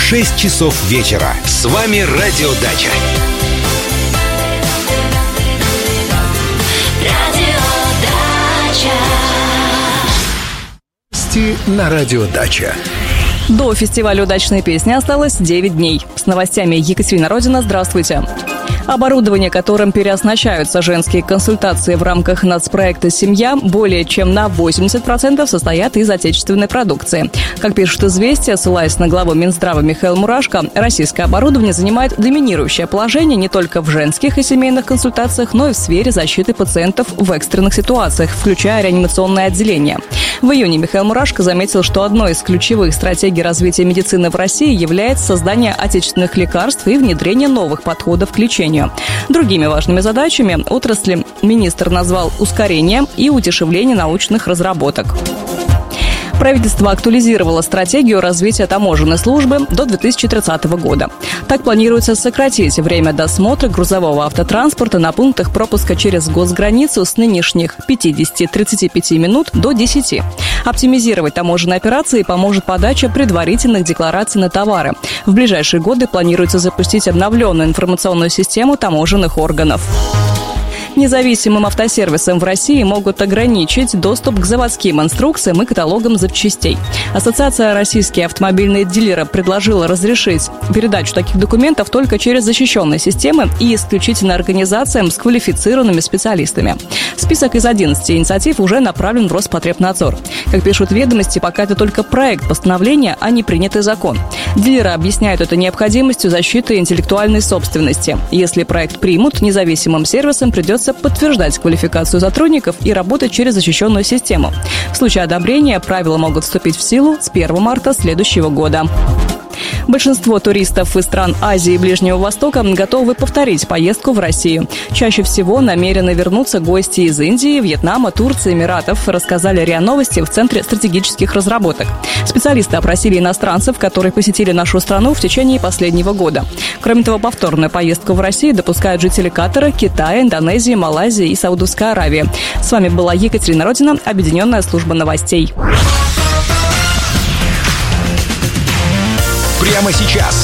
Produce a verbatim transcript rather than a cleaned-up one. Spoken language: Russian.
шесть часов вечера. С вами Радиодача. На Радиодача. До фестиваля «Удачные песни» осталось девять дней. С новостями Екатерина Родина. Здравствуйте. Оборудование, которым переоснащаются женские консультации в рамках нацпроекта «Семья», более чем на восемьдесят процентов состоят из отечественной продукции. Как пишет «Известия», ссылаясь на главу Минздрава Михаила Мурашко, российское оборудование занимает доминирующее положение не только в женских и семейных консультациях, но и в сфере защиты пациентов в экстренных ситуациях, включая реанимационное отделение. В июне Михаил Мурашко заметил, что одной из ключевых стратегий развития медицины в России является создание отечественных лекарств и внедрение новых подходов к лечению. Другими важными задачами отрасли министр назвал ускорение и удешевление научных разработок. Правительство актуализировало стратегию развития таможенной службы до две тысячи тридцатого года. Так планируется сократить время досмотра грузового автотранспорта на пунктах пропуска через госграницу с нынешних пятидесяти-тридцати пяти минут до десяти. Оптимизировать таможенные операции поможет подача предварительных деклараций на товары. В ближайшие годы планируется запустить обновленную информационную систему таможенных органов. Независимым автосервисам в России могут ограничить доступ к заводским инструкциям и каталогам запчастей. Ассоциация «Российские автомобильные дилеры» предложила разрешить передачу таких документов только через защищенные системы и исключительно организациям с квалифицированными специалистами. Список из одиннадцати инициатив уже направлен в Роспотребнадзор. Как пишут «Ведомости», пока это только проект постановления, а не принятый закон. Дилеры объясняют это необходимостью защиты интеллектуальной собственности. Если проект примут, независимым сервисам придется подтверждать квалификацию сотрудников и работать через защищенную систему. В случае одобрения правила могут вступить в силу с первого марта следующего года. Большинство туристов из стран Азии и Ближнего Востока готовы повторить поездку в Россию. Чаще всего намерены вернуться гости из Индии, Вьетнама, Турции, Эмиратов, рассказали РИА Новости в Центре стратегических разработок. Специалисты опросили иностранцев, которые посетили нашу страну в течение последнего года. Кроме того, повторную поездку в Россию допускают жители Катара, Китая, Индонезии, Малайзии и Саудовской Аравии. С вами была Екатерина Родина, Объединенная служба новостей. Прямо сейчас